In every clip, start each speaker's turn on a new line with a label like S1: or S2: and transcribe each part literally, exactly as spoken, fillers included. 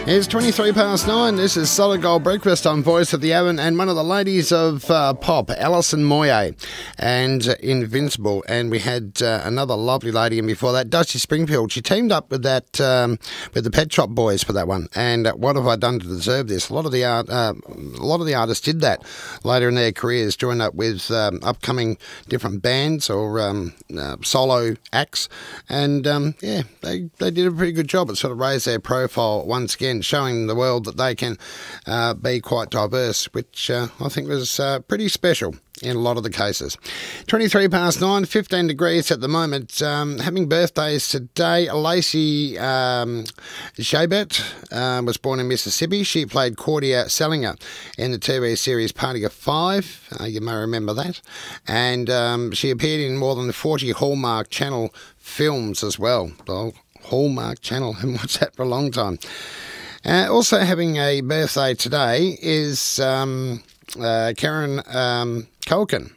S1: It's twenty-three past nine. This is Solid Gold Breakfast on Voice of the Avon, and one of the ladies of uh, pop, Alison Moyet, and uh, Invincible. And we had uh, another lovely lady in before that, Dusty Springfield. She teamed up with that um, with the Pet Shop Boys for that one. And uh, what have I done to deserve this? A lot of the art, uh, a lot of the artists did that later in their careers, joined up with um, upcoming different bands or um, uh, solo acts, and um, yeah, they they did a pretty good job. It sort of raised their profile once again, showing the world that they can uh, be quite diverse, which uh, I think was uh, pretty special in a lot of the cases. twenty-three past nine, fifteen degrees at the moment. Um, having birthdays today, Lacey um, Chabert uh, was born in Mississippi. She played Cordia Salinger in the T V series Party of Five. Uh, you may remember that. And um, she appeared in more than forty Hallmark Channel films as well. Well, Hallmark Channel, haven't watched that for a long time. Uh, also having a birthday today is um, uh, Karen um, Culkin.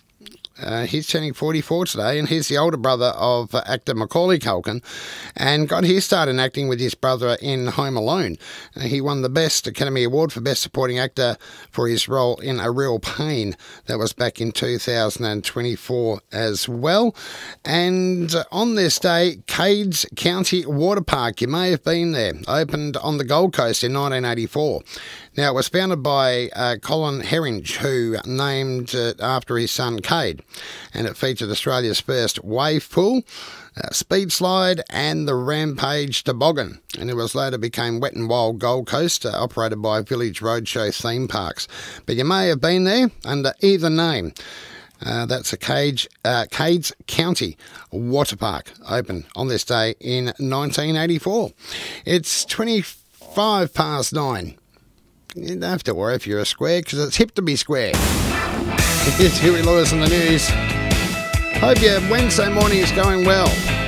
S1: Uh, he's turning forty-four today, and he's the older brother of uh, actor Macaulay Culkin, and got his start in acting with his brother in Home Alone. Uh, he won the Best Academy Award for Best Supporting Actor for his role in A Real Pain. That was back in two thousand twenty-four as well. And uh, on this day, Cades County Water Park, you may have been there, opened on the Gold Coast in nineteen eighty-four. Now, it was founded by uh, Colin Herringe, who named it after his son Cade, and it featured Australia's first wave pool, uh, speed slide, and the Rampage Toboggan. And it was later became Wet and Wild Gold Coast, uh, operated by Village Roadshow Theme Parks. But you may have been there under either name. Uh, that's a Cage, uh, Cades County Water Park, opened on this day in nineteen eighty-four. It's twenty-five past nine. You don't have to worry if you're a square, because it's hip to be square. Here's Huey Lewis in the news. Hope your Wednesday morning is going well.